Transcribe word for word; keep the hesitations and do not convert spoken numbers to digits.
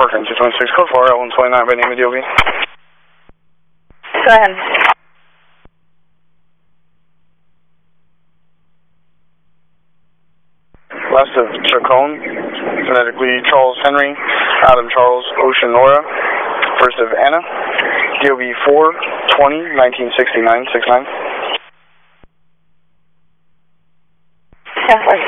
Parker two twenty-six, code four, L one twenty-nine by name of D O B. Go ahead. West of Chacon, phonetically Charles Henry, Adam Charles, Ocean Nora, first of Anna, D O B four twenty nineteen sixty-nine sixty-nine. Yeah, right.